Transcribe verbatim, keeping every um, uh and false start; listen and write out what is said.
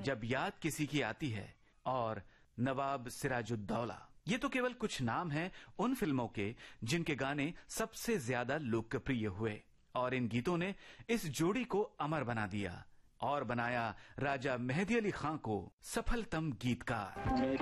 जब याद किसी की आती है और नवाब सिराजुद्दौला। ये तो केवल कुछ नाम हैं उन फिल्मों के जिनके गाने सबसे ज्यादा लोकप्रिय हुए और इन गीतों ने इस जोड़ी को अमर बना दिया और बनाया राजा मेहदी अली खां को सफलतम गीतकार।